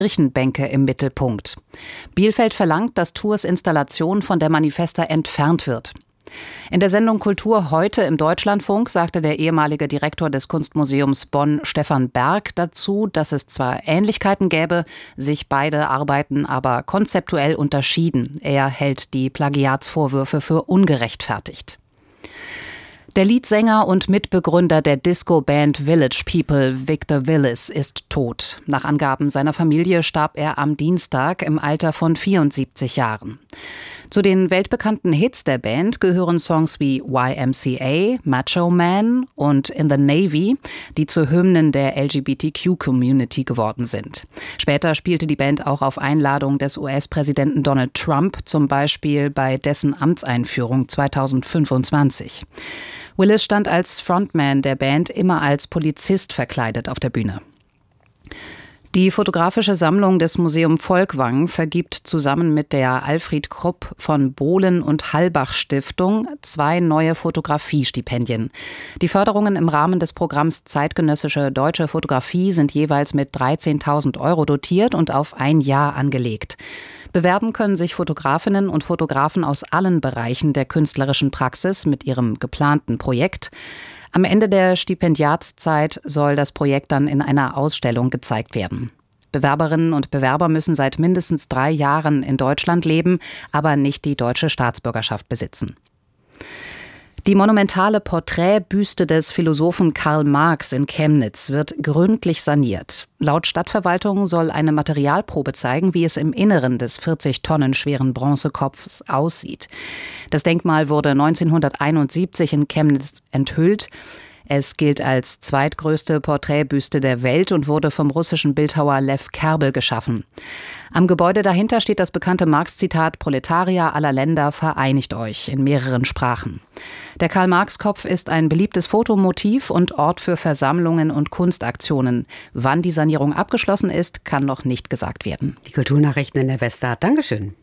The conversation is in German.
Kirchenbänke im Mittelpunkt. Bielefeld verlangt, dass Tours Installation von der Manifesta entfernt wird. In der Sendung Kultur heute im Deutschlandfunk sagte der ehemalige Direktor des Kunstmuseums Bonn, Stefan Berg, dazu, dass es zwar Ähnlichkeiten gäbe, sich beide Arbeiten aber konzeptuell unterschieden. Er hält die Plagiatsvorwürfe für ungerechtfertigt. Der Leadsänger und Mitbegründer der Disco-Band Village People, Victor Willis, ist tot. Nach Angaben seiner Familie starb er am Dienstag im Alter von 74 Jahren. Zu den weltbekannten Hits der Band gehören Songs wie YMCA, Macho Man und In the Navy, die zu Hymnen der LGBTQ-Community geworden sind. Später spielte die Band auch auf Einladung des US-Präsidenten Donald Trump, zum Beispiel bei dessen Amtseinführung 2025. Willis stand als Frontman der Band immer als Polizist verkleidet auf der Bühne. Die fotografische Sammlung des Museum Volkwang vergibt zusammen mit der Alfred Krupp von Bohlen und Hallbach Stiftung 2 neue Fotografiestipendien. Die Förderungen im Rahmen des Programms Zeitgenössische Deutsche Fotografie sind jeweils mit 13.000 € dotiert und auf ein Jahr angelegt. Bewerben können sich Fotografinnen und Fotografen aus allen Bereichen der künstlerischen Praxis mit ihrem geplanten Projekt. Am Ende der Stipendiatszeit soll das Projekt dann in einer Ausstellung gezeigt werden. Bewerberinnen und Bewerber müssen seit mindestens 3 Jahren in Deutschland leben, aber nicht die deutsche Staatsbürgerschaft besitzen. Die monumentale Porträtbüste des Philosophen Karl Marx in Chemnitz wird gründlich saniert. Laut Stadtverwaltung soll eine Materialprobe zeigen, wie es im Inneren des 40 Tonnen schweren Bronzekopfs aussieht. Das Denkmal wurde 1971 in Chemnitz enthüllt. Es gilt als zweitgrößte Porträtbüste der Welt und wurde vom russischen Bildhauer Lew Kerbel geschaffen. Am Gebäude dahinter steht das bekannte Marx-Zitat „Proletarier aller Länder, vereinigt euch" in mehreren Sprachen. Der Karl-Marx-Kopf ist ein beliebtes Fotomotiv und Ort für Versammlungen und Kunstaktionen. Wann die Sanierung abgeschlossen ist, kann noch nicht gesagt werden. Die Kulturnachrichten in der Westart. Dankeschön.